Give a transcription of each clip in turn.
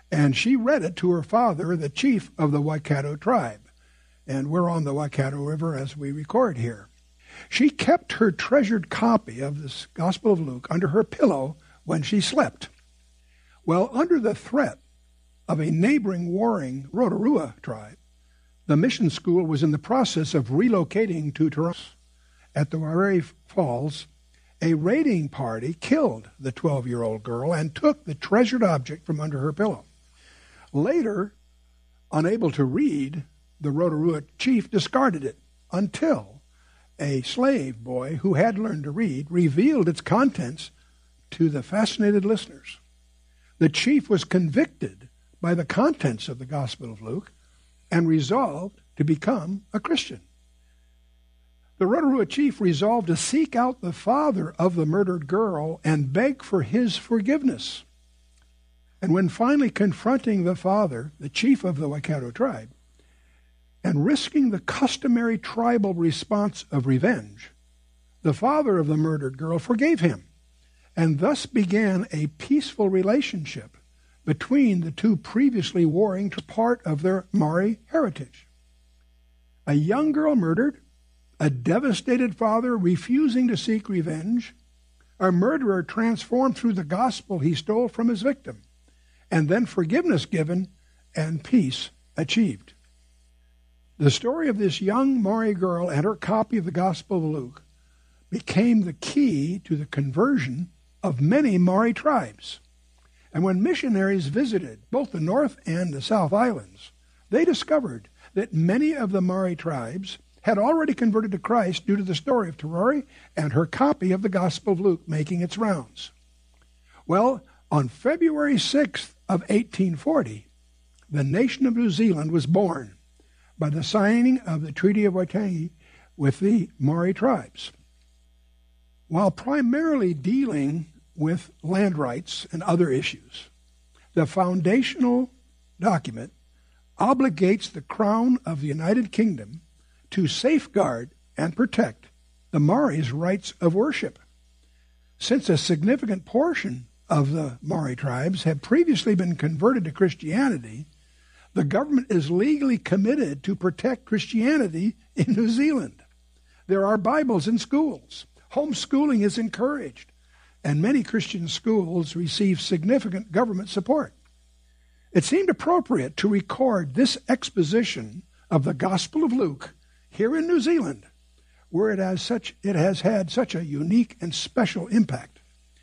and she read it to her father, the chief of the Waikato tribe. And we're on the Waikato River as we record here. She kept her treasured copy of this Gospel of Luke under her pillow when she slept. Well, under the threat of a neighboring warring Rotorua tribe, the mission school was in the process of relocating to Toronto. At the Wairere Falls, a raiding party killed the 12-year-old girl and took the treasured object from under her pillow. Later, unable to read, the Rotorua chief discarded it until a slave boy who had learned to read revealed its contents to the fascinated listeners. The chief was convicted by the contents of the Gospel of Luke and resolved to become a Christian. The Rotorua chief resolved to seek out the father of the murdered girl and beg for his forgiveness. And when finally confronting the father, the chief of the Waikato tribe, and risking the customary tribal response of revenge, the father of the murdered girl forgave him, and thus began a peaceful relationship between the two previously warring part of their Maori heritage. A young girl murdered, a devastated father refusing to seek revenge, a murderer transformed through the gospel he stole from his victim, and then forgiveness given and peace achieved. The story of this young Maori girl and her copy of the Gospel of Luke became the key to the conversion of many Maori tribes. And when missionaries visited both the North and the South Islands, they discovered that many of the Maori tribes had already converted to Christ due to the story of Terori and her copy of the Gospel of Luke making its rounds. Well, on February 6th of 1840, the nation of New Zealand was born by the signing of the Treaty of Waitangi with the Maori tribes. While primarily dealing with land rights and other issues, the foundational document obligates the Crown of the United Kingdom to safeguard and protect the Maori's rights of worship. Since a significant portion of the Maori tribes have previously been converted to Christianity, the government is legally committed to protect Christianity in New Zealand. There are Bibles in schools. Homeschooling is encouraged, and many Christian schools receive significant government support. It seemed appropriate to record this exposition of the Gospel of Luke here in New Zealand, where it has had such a unique and special impact.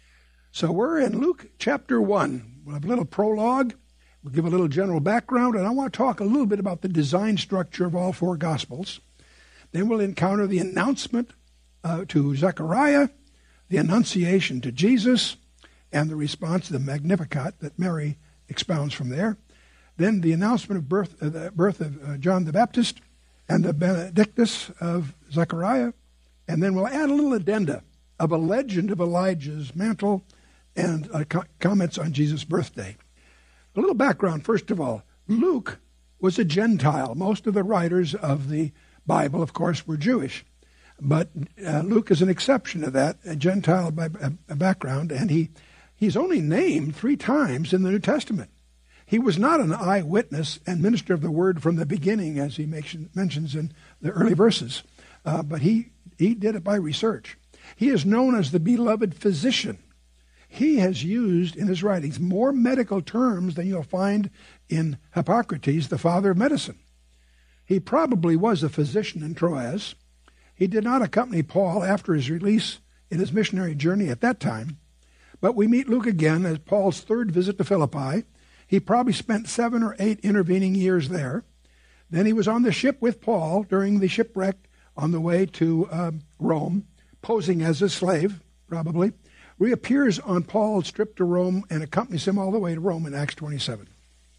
So we're in Luke chapter 1. We'll have a little prologue. We'll give a little general background, and I want to talk a little bit about the design structure of all four Gospels. Then we'll encounter the announcement to Zechariah, the annunciation to Jesus, and the response to the Magnificat that Mary expounds from there. Then the announcement of the birth of John the Baptist, and the Benedictus of Zechariah. And then we'll add a little addenda of a legend of Elijah's mantle and comments on Jesus' birthday. A little background, first of all. Luke was a Gentile. Most of the writers of the Bible, of course, were Jewish. But Luke is an exception to that, a Gentile background, and he's only named 3 times in the New Testament. He was not an eyewitness and minister of the word from the beginning, as he mentions in the early verses, but he did it by research. He is known as the beloved physician. He has used in his writings more medical terms than you'll find in Hippocrates, the father of medicine. He probably was a physician in Troas. He did not accompany Paul after his release in his missionary journey at that time, but we meet Luke again as Paul's 3rd visit to Philippi. He probably spent 7 or 8 intervening years there. Then he was on the ship with Paul during the shipwreck on the way to Rome, posing as a slave, probably. Reappears on Paul's trip to Rome and accompanies him all the way to Rome in Acts 27.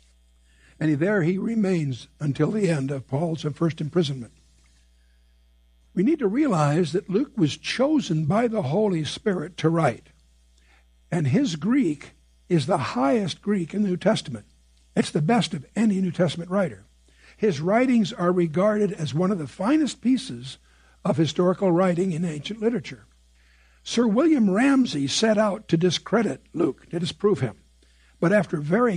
And there he remains until the end of Paul's first imprisonment. We need to realize that Luke was chosen by the Holy Spirit to write. And his Greek is the highest Greek in the New Testament. It's the best of any New Testament writer. His writings are regarded as one of the finest pieces of historical writing in ancient literature. Sir William Ramsay set out to discredit Luke, to disprove him. But after very